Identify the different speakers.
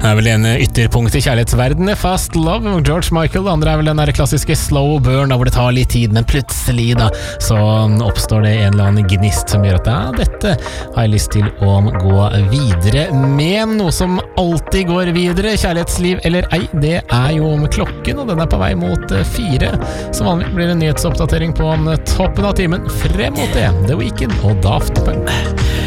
Speaker 1: vel en ytterpunkt I kjærlighetsverdenen, Fast Love, George Michael. Det andre vel den der klassiske Slow Burn, hvor det tar litt tid, men plutselig da, så oppstår det en eller annen gnist som gjør at dette har jeg lyst til å gå videre med. Noe som alltid går videre, kjærlighetsliv eller ei, det jo om klokken, og den på vei mot 4. Som vanlig blir det en nyhetsoppdatering på toppen av timen frem mot det. The Weeknd og Daft Punk.